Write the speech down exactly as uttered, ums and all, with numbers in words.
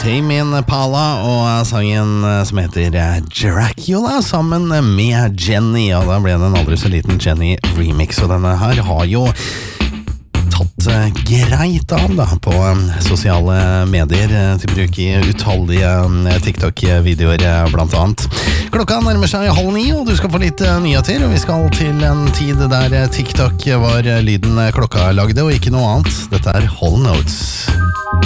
Tame Impala og sangen som heter Dracula sammen med Jenny, og da ble det en aldri så liten Jenny remix, og denne her har jo tatt greit av da på sosiale medier til bruk i utallige TikTok-videoer blant annet. Klokka nærmer seg halv ni, og du skal få litt nyheter, og vi skal til en tid der TikTok var lyden klokka lagde, og ikke noe annet. Dette er Hall Notes.